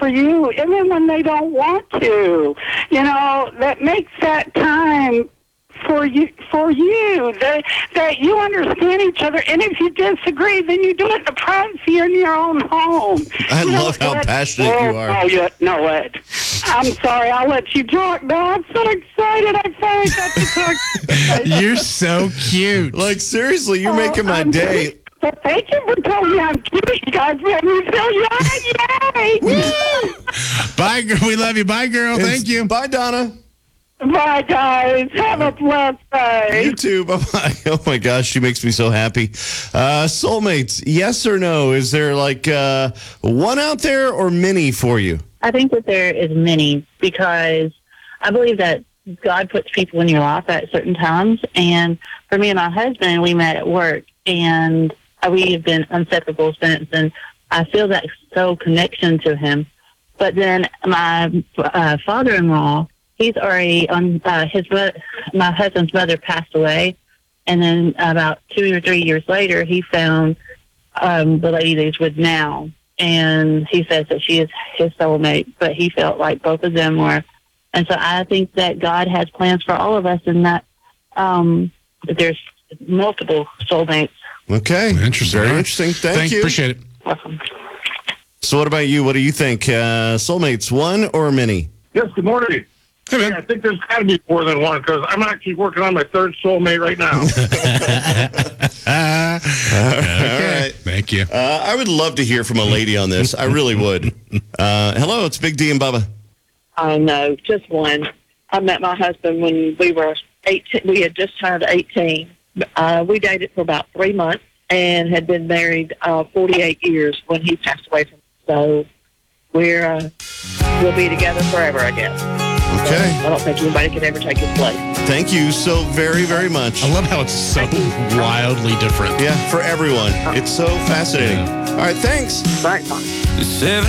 for you, even when they don't want to. That makes that time for you that you understand each other, and if you disagree, then you do it in the privacy in your own home. I love how passionate you are. Oh, no, what? I'm sorry, I'll let you talk now. I'm so excited. I finally got to talk. You're so cute. Like, seriously, you're making my day. So thank you for telling me I'm cute. You guys made me feel young. Yay! Bye, girl. We love you. Bye, girl. Thank you. Bye, Donna. Bye, guys. Have a blessed day. You too. Bye-bye. Oh, my gosh. She makes me so happy. Soulmates, yes or no? Is there like one out there or many for you? I think that there is many, because I believe that God puts people in your life at certain times. And for me and my husband, we met at work, and we have been inseparable since. And I feel that soul connection to him. But then my father-in-law, he's already on my husband's mother passed away, and then about 2 or 3 years later, he found the lady that he's with now, and he says that she is his soulmate. But he felt like both of them were, and so I think that God has plans for all of us, and that there's multiple soulmates. Okay, Interesting. Very interesting. Thank you. Appreciate it. Welcome. So, what about you? What do you think? Soulmates, one or many? Yes, good morning. Hey, man. I think there's got to be more than one, because I'm actually working on my third soulmate right now. Okay. All right. Thank you. I would love to hear from a lady on this. I really would. Hello, it's Big D and Bubba. Oh, no, just one. I met my husband when we were 18. We had just turned 18. We dated for about 3 months and had been married 48 years when he passed away from us. So we'll be together forever, I guess. Okay. I don't think anybody could ever take his place. Thank you so very, very much. I love how it's so wildly different. Yeah, for everyone. It's so fascinating. All right, thanks. Right.